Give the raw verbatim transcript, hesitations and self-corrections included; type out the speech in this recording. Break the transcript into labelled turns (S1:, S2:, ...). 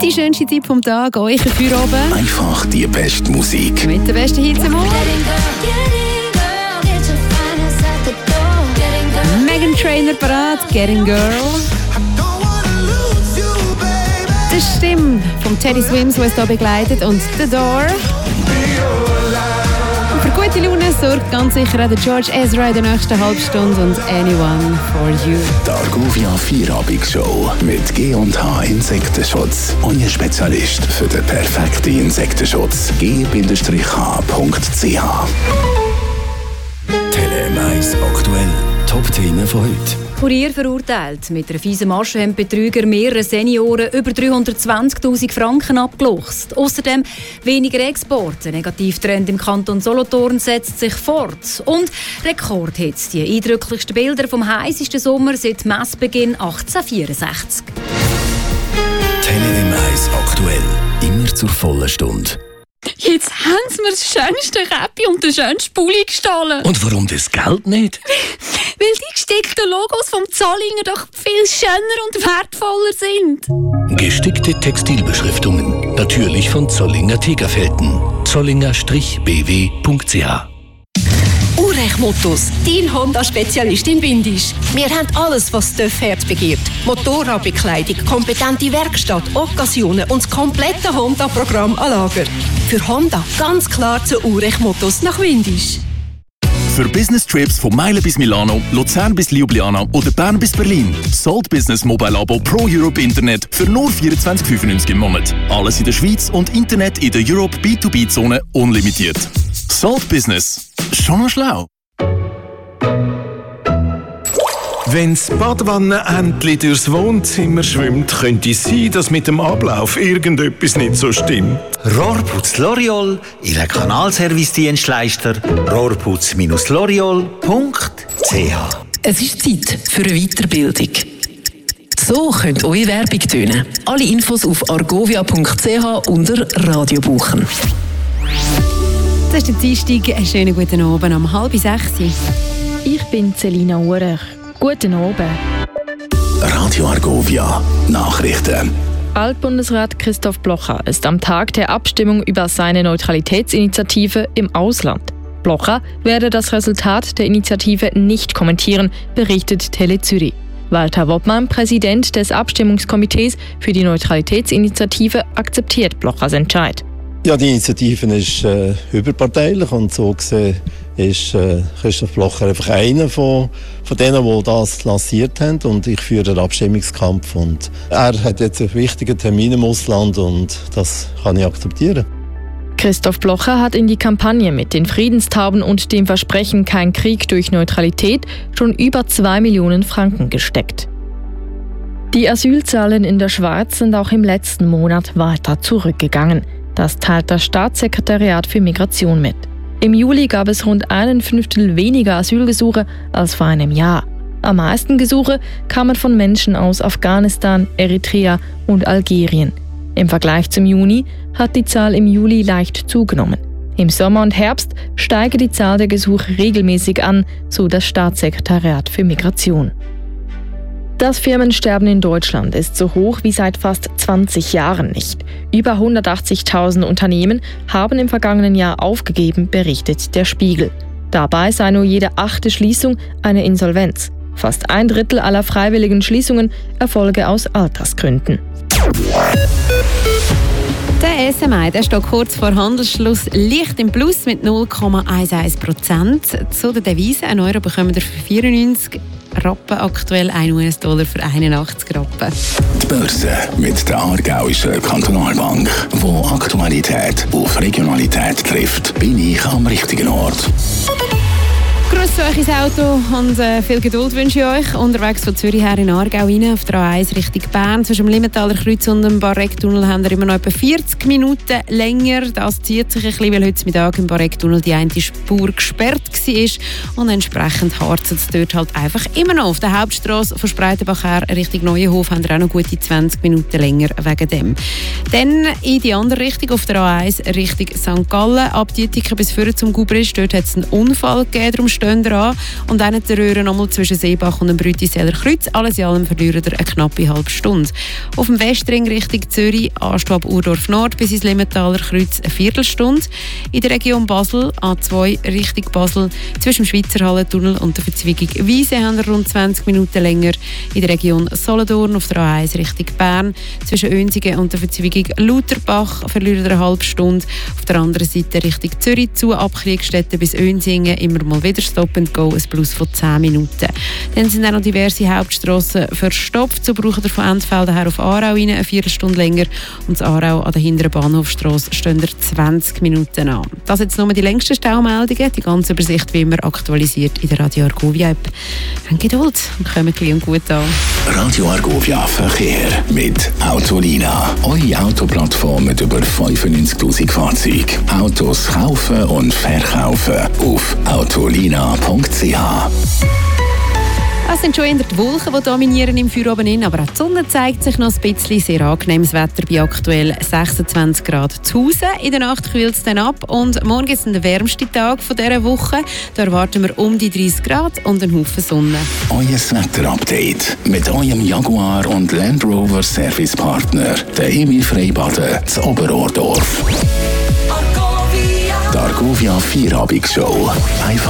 S1: Die schönste Zeit vom Tag, euch für oben.
S2: Einfach die beste Musik.
S1: Mit der besten Hits am Morgen. Meghan Trainor parat, Getting Girl. Die Stimme von Teddy Swims, die uns hier begleitet, und The Door. Und für gute Laune sorgt ganz sicher auch der George Ezra in der nächsten halben Stunde und Anyone for You.
S2: Die Argovia Vierabigshow mit G und H Insektenschutz. Euer Spezialist für den perfekten Insektenschutz. G H Punkt C H. Tele eins aktuell. Top-Themen von heute.
S3: Kurier verurteilt. Mit einer fiesen Masche haben Betrüger mehrere Senioren über dreihundertzwanzigtausend Franken abgeluchst. Außerdem weniger Export. Ein Negativtrend im Kanton Solothurn setzt sich fort. Und Rekordhits. Die eindrücklichsten Bilder vom heißesten Sommer seit Messbeginn achtzehnhundertvierundsechzig.
S2: Tele eins aktuell. Immer zur vollen Stunde.
S4: Jetzt haben sie mir das schönste Käppi und den schönsten Pulli gestohlen.
S2: Und warum das Geld nicht?
S4: Weil die gestickten Logos vom Zollinger doch viel schöner und wertvoller sind.
S2: Gestickte Textilbeschriftungen. Natürlich von Zollinger Tegerfelden. zollinger B W Punkt C H.
S5: Urech Mottos, dein Honda-Spezialist in Windisch. Wir haben alles, was das Herz begehrt. Motorradbekleidung, kompetente Werkstatt, Occasionen und das komplette Honda-Programm an Lager. Für Honda ganz klar zu Urech Mottos nach Windisch.
S6: Für Business-Trips von Meilen bis Milano, Luzern bis Ljubljana oder Bern bis Berlin. Salt Business Mobile Abo Pro Europe Internet für nur vierundzwanzig fünfundneunzig im Monat. Alles in der Schweiz und Internet in der Europe B zwei B-Zone unlimitiert. Salt Business. Schon schlau.
S7: Wenn's Badewanne endlich durchs Wohnzimmer schwimmt, könnte es sein, dass mit dem Ablauf irgendetwas nicht so stimmt.
S8: Rohrputz L'Oreal, Ihr Kanalservice-Dienstleister, rohrputz L'Oreal Punkt C H.
S9: Es ist Zeit für eine Weiterbildung. So könnte eure Werbung tönen. Alle Infos auf argovia Punkt C H unter Radio buchen.
S1: Das ist der Dienstag. Einen schönen guten Abend um halb sechs.
S10: Ich bin Selina Urech. Guten Abend.
S2: Radio Argovia. Nachrichten.
S10: Altbundesrat Christoph Blocher ist am Tag der Abstimmung über seine Neutralitätsinitiative im Ausland. Blocher werde das Resultat der Initiative nicht kommentieren, berichtet Tele Zürich. Walter Woppmann, Präsident des Abstimmungskomitees für die Neutralitätsinitiative, akzeptiert Blochers Entscheid.
S11: Ja, die Initiative ist äh, überparteilich und so gesehen ist äh, Christoph Blocher einfach einer von, von denen, die das lanciert haben, und ich führe den Abstimmungskampf und er hat jetzt einen wichtigen Termin im Ausland und das kann ich akzeptieren.
S10: Christoph Blocher hat in die Kampagne mit den Friedenstauben und dem Versprechen kein Krieg durch Neutralität schon über zwei Millionen Franken gesteckt. Die Asylzahlen in der Schweiz sind auch im letzten Monat weiter zurückgegangen. Das teilt das Staatssekretariat für Migration mit. Im Juli gab es rund einen Fünftel weniger Asylgesuche als vor einem Jahr. Am meisten Gesuche kamen von Menschen aus Afghanistan, Eritrea und Algerien. Im Vergleich zum Juni hat die Zahl im Juli leicht zugenommen. Im Sommer und Herbst steige die Zahl der Gesuche regelmäßig an, so das Staatssekretariat für Migration. Das Firmensterben in Deutschland ist so hoch wie seit fast zwanzig Jahren nicht. Über hundertachtzigtausend Unternehmen haben im vergangenen Jahr aufgegeben, berichtet der Spiegel. Dabei sei nur jede achte Schließung eine Insolvenz. Fast ein Drittel aller freiwilligen Schließungen erfolge aus Altersgründen.
S1: Der S M I der steht kurz vor Handelsschluss leicht im Plus mit null Komma elf Prozent. Zu der Devise, ein Euro bekommen wir für vierundneunzig Rappen, aktuell ein U S-Dollar für einundachtzig Rappen.
S2: Die Börse mit der Aargauischen Kantonalbank, wo Aktualität auf Regionalität trifft, bin ich am richtigen Ort.
S1: Grüß euch ins Auto und äh, viel Geduld wünsche ich euch. Unterwegs von Zürich her in Aargau rein, auf der A eins Richtung Bern. Zwischen dem Limmentaler Kreuz und dem Barrecktunnel haben wir immer noch etwa vierzig Minuten länger. Das zieht sich ein bisschen, weil heute Mittag im Barrecktunnel die eine Spur gesperrt war. Und entsprechend harzt es dort halt einfach immer noch. Auf der Hauptstrasse von Spreitenbach her Richtung Neuenhof haben wir auch noch gute zwanzig Minuten länger wegen dem. Dann in die andere Richtung, auf der A eins Richtung Sankt Gallen. Ab Dietiken bis vorne zum Gubrist. Dort hat es einen Unfall gegeben. Darum stehen stehen ihr an. Und dann der Röhre nochmal zwischen Seebach und dem Brütiseller Kreuz. Alles in allem verlieren ihr eine knappe halbe Stunde. Auf dem Westring Richtung Zürich, Anstieg Urdorf Nord bis ins Limmentaler Kreuz eine Viertelstunde. In der Region Basel, A zwei Richtung Basel, zwischen dem Schweizer Hallentunnel und der Verzweigung Wiese haben wir rund zwanzig Minuten länger. In der Region Solothurn auf der A eins Richtung Bern, zwischen Önsigen und der Verzweigung Lutherbach verlieren wir eine halbe Stunde. Auf der anderen Seite Richtung Zürich zu, ab Kriegstetten bis Önsingen, immer mal wieder Stop and Go, ein Plus von zehn Minuten. Dann sind auch noch diverse Hauptstrassen verstopft. So brauchen wir von Endfelden her auf Aarau rein eine Viertelstunde länger und in Aarau an der hinteren Bahnhofstrasse stehen wir zwanzig Minuten an. Das sind jetzt nur die längsten Staumeldungen. Die ganze Übersicht wie immer aktualisiert in der Radio Argovia App. Habt Geduld und kommen gleich und gut an.
S2: Radio Argovia Verkehr mit Autolina. Eure Autoplattform mit über fünfundneunzigtausend Fahrzeugen. Autos kaufen und verkaufen auf autolina punkt c h.
S1: Es sind schon eher die Wolken, die dominieren im Feierabend, aber auch die Sonne zeigt sich noch ein bisschen. Sehr angenehmes Wetter bei aktuell sechsundzwanzig Grad zu Hause. In der Nacht kühlt es dann ab und morgen ist der wärmste Tag dieser Woche. Da erwarten wir um die dreißig Grad und einen Haufen Sonne.
S2: Euer Wetter-Update mit eurem Jaguar und Land Rover Servicepartner, der Emil Freibaden zu Oberordorf. Die Argovia Vierabigshow.